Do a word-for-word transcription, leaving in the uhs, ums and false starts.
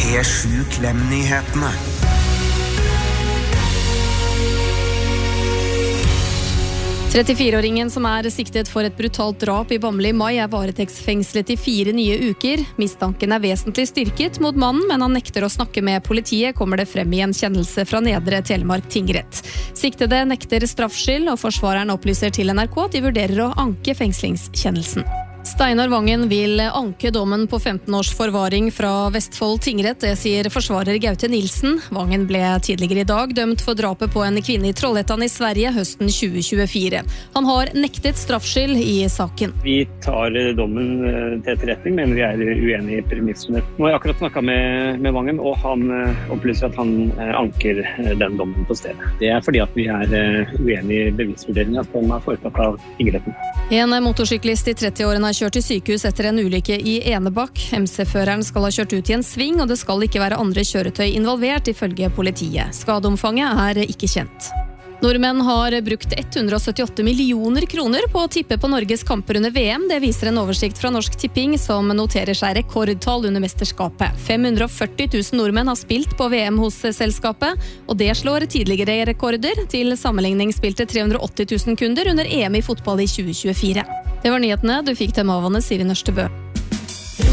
P sju Klem-nyhetene. trettifire-åringen som er siktet for et brutalt drap i Bamble i mai er varetektsfengslet i fire nye uker. Mistanken er vesentlig styrket mot mannen, men han nekter å snakke med politiet, kommer det frem i en kjennelse fra Nedre Telemark tingrett. Siktede nekter straffskyld, og forsvareren opplyser til N R K at de vurderer å anke fengslingskjennelsen. Steinar Vangen vil anke dommen på femten års forvaring fra Vestfold tingrett, det sier forsvarer Gaute Nilsen. Vangen ble tidligere i dag dømt for drapet på en kvinne i Trollhättan i Sverige høsten tjue tjuefire. Han har nektet straffskyld i saken. Vi tar dommen til etterretning, men vi er uenige i premissene. Nå har jeg akkurat snakket med, med Vangen, og han opplyser at han anker den dommen på stedet. Det er fordi at vi er uenige i bevisvurderingen som er foretatt av tingretten. En motorsyklist i trettiårene har kjørt til sykehus etter en ulykke i Enebakk. M C-føreren skal ha kjørt ut i en sving, og det skal ikke være andre kjøretøy involvert, ifølge politiet. Skadeomfanget er ikke kjent. Nordmenn har brukt hundre og syttiåtte millioner kroner på å tippe på Norges kamper under V M. Det viser en oversikt fra Norsk Tipping, som noterer seg rekordtall under mesterskapet. fem hundre og førti tusen nordmenn har spilt på V M hos selskapet, og det slår tidligere rekorder. Til sammenligning spilte tre hundre og åtti tusen kunder under E M i fotball i tjue tjuefire. Det var nyhetene du fikk dem av Anne Siri Nørstebø.